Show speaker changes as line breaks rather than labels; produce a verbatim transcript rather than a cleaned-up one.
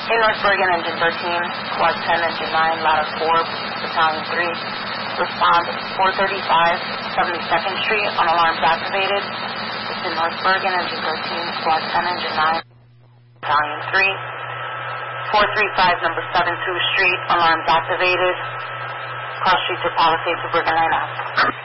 In North Bergen, Engine thirteen, Squad ten, Engine nine, Ladder four, Battalion three. Respond four thirty-five, seventy-second Street, on alarms activated. It's in North Bergen, Engine thirteen, Squad ten, Engine nine, Battalion three. four thirty-five, number seven two Street, alarms activated. Cross Street to Palisades to Bergen Line F.